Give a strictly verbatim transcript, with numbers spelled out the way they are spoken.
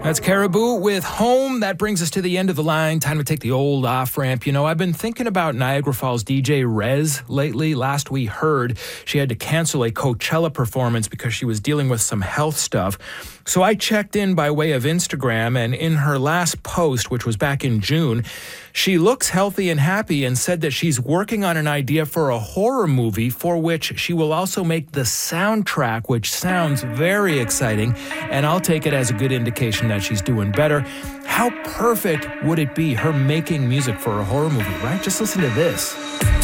That's Caribou with Home. That brings us to the end of the line. Time to take the old off-ramp. You know, I've been thinking about Niagara Falls D J Rez lately. Last we heard, she had to cancel a Coachella performance because she was dealing with some health stuff. So I checked in by way of Instagram, and in her last post, which was back in June, she looks healthy and happy and said that she's working on an idea for a horror movie for which she will also make the soundtrack, which sounds very exciting, and I'll take it as a good indication that she's doing better. How perfect would it be, her making music for a horror movie, right? Just listen to this.